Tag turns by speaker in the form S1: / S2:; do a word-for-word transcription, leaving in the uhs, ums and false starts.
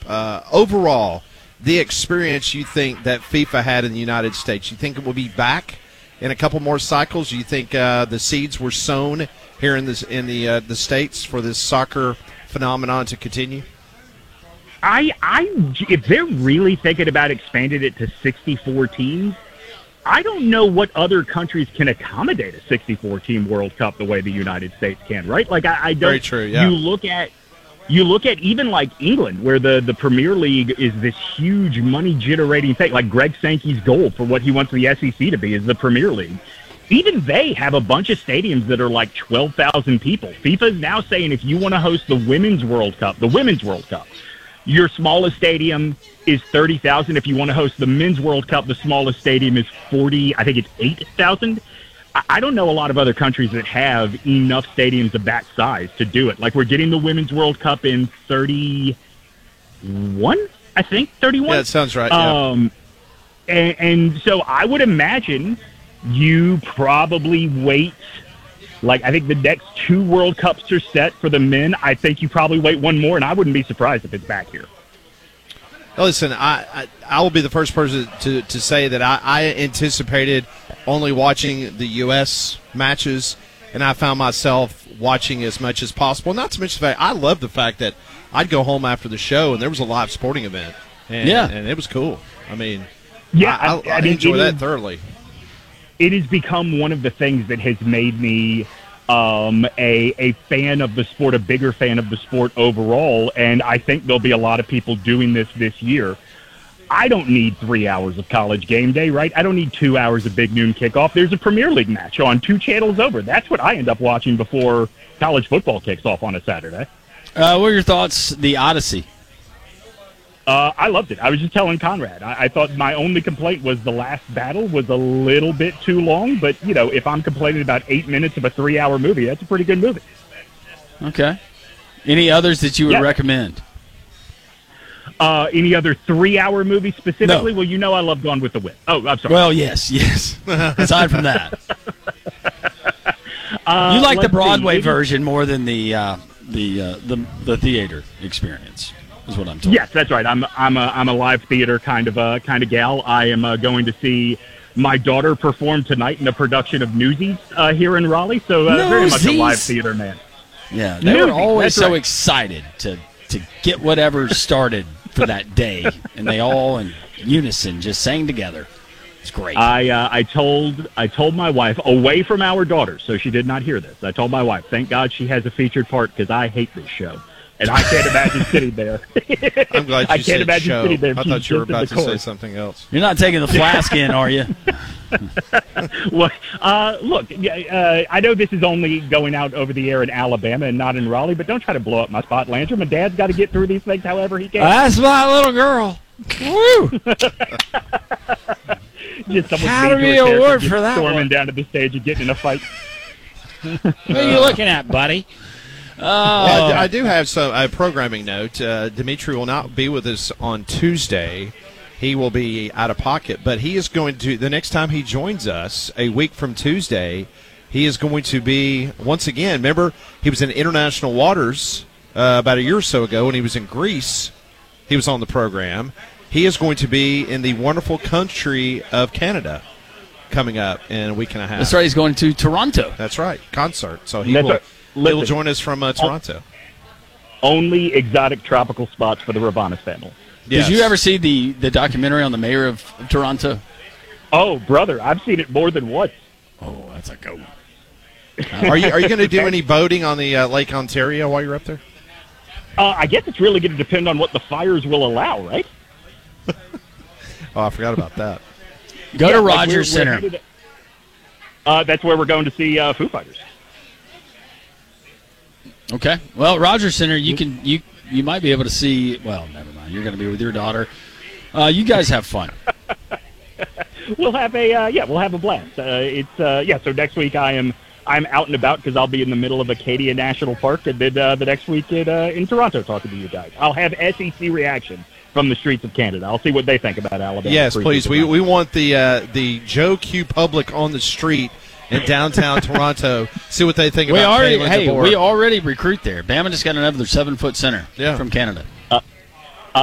S1: Uh, overall, the experience you think that FIFA had in the United States, you think it will be back in a couple more cycles? You think uh, the seeds were sown here in this in the uh, the States for this soccer phenomenon to continue?
S2: I, I, if they're really thinking about expanding it to sixty-four teams, I don't know what other countries can accommodate a sixty-four team World Cup the way the United States can, right? Like, I, I don't.
S1: Very true, yeah.
S2: You look at, you look at even like England, where the, the Premier League is this huge money generating thing. Like Greg Sankey's goal for what he wants the S E C to be is the Premier League. Even they have a bunch of stadiums that are like twelve thousand people. FIFA is now saying if you want to host the Women's World Cup, the Women's World Cup, your smallest stadium is thirty thousand. If you want to host the Men's World Cup, the smallest stadium is forty, I think it's eight thousand. I don't know a lot of other countries that have enough stadiums of that size to do it. Like, we're getting the Women's World Cup in thirty-one, I think, thirty-one.
S1: Yeah, that sounds right, yeah.
S2: Um, and, and so I would imagine you probably wait, like, I think the next two World Cups are set for the men. I think you probably wait one more, and I wouldn't be surprised if it's back here.
S1: Listen, I, I I will be the first person to, to say that I, I anticipated only watching the U S matches, and I found myself watching as much as possible. Not to mention the fact, I love the fact that I'd go home after the show and there was a live sporting event, and,
S2: yeah.
S1: and it was cool. I mean,
S2: yeah,
S1: I, I, I,
S2: I mean,
S1: enjoy that
S2: is,
S1: thoroughly.
S2: It has become one of the things that has made me um, a a fan of the sport, a bigger fan of the sport overall, and I think there'll be a lot of people doing this this year. I don't need three hours of college game day, right? I don't need two hours of big noon kickoff. There's a Premier League match on two channels over. That's what I end up watching before college football kicks off on a Saturday.
S3: Uh, what are your thoughts, the Odyssey?
S2: Uh, I loved it. I was just telling Conrad. I, I thought my only complaint was the last battle was a little bit too long. But, you know, if I'm complaining about eight minutes of a three-hour movie, that's a pretty good movie.
S3: Okay. Any others that you would
S2: yeah. recommend? Uh, any other three-hour movie specifically?
S3: No.
S2: Well, you know I love Gone with the Wind. Oh, I'm sorry.
S3: Well, yes, yes. Aside from that.
S2: uh,
S3: you like the Broadway
S2: see.
S3: version more than the, uh, the, uh, the, the theater experience. Is what I'm told.
S2: Yes, that's right. I'm I'm a I'm a live theater kind of uh, kind of gal. I am uh, going to see my daughter perform tonight in a production of Newsies uh, here in Raleigh. So uh, very much a live theater man.
S3: Yeah, they
S2: Newsies,
S3: were always so
S2: right.
S3: excited to to get whatever started for that day, and they all in unison just sang together. It's great.
S2: I uh, I told I told my wife away from our daughter, so she did not hear this. I told my wife, thank God she has a featured part because I hate this show. And I can't imagine sitting there.
S1: I'm glad you
S2: I can't
S1: said
S2: imagine
S1: show.
S2: sitting there.
S1: I thought you were about to
S2: chorus.
S1: say something else.
S3: You're not taking the flask in, are you?
S2: Well, uh, look, uh, I know this is only going out over the air in Alabama and not in Raleigh, but don't try to blow up my spot, Landry. My dad's got to get through these things however he can.
S3: That's my little girl. Woo!
S2: Just someone
S3: Academy Award for that
S2: storming
S3: one.
S2: down to the stage and getting in a fight.
S3: What are you looking at, buddy? Oh.
S1: Well, I, d- I do have some a programming note. Uh, Dimitri will not be with us on Tuesday. He will be out of pocket, but he is going to, the next time he joins us, a week from Tuesday, he is going to be, once again, remember, he was in international waters uh, about a year or so ago when he was in Greece. He was on the program. He is going to be in the wonderful country of Canada coming up in a week and a half.
S3: That's right, he's going to Toronto.
S1: That's right, concert. So he
S2: That's
S1: will,
S2: right.
S1: he
S2: Listen,
S1: will join us from uh, Toronto.
S2: Only exotic tropical spots for the Ravanas family.
S1: Yes.
S3: Did you ever see the, the documentary on the mayor of Toronto?
S2: Oh, brother, I've seen it more than once.
S3: Oh, that's a go.
S1: Are you are you going to do any boating on the uh, Lake Ontario while you're up there?
S2: Uh, I guess it's really going to depend on what the fires will allow, right?
S1: Oh, I forgot about that.
S3: Go
S2: Yeah,
S3: to
S2: like
S3: Rogers
S2: we're- we're
S3: Center.
S2: headed- Uh, that's where we're going to see uh, Foo Fighters.
S3: Okay. Well, Rogers Center, you can you you might be able to see. Well, never mind. You're going to be with your daughter. Uh, you guys have fun.
S2: We'll have a uh, yeah, we'll have a blast. Uh, it's uh, yeah. So next week I am I'm out and about because I'll be in the middle of Acadia National Park, and then uh, the next week in uh, in Toronto talking to you guys. I'll have S E C reaction from the streets of Canada. I'll see what they think about Alabama.
S1: Yes, please. We we want the uh, the Joe Q public on the street in downtown Toronto. See what they think
S3: We
S1: about
S3: already
S1: Kalen
S3: hey
S1: DeBoer.
S3: we already recruit there. Bama just got another seven foot center
S1: Yeah.
S3: from Canada.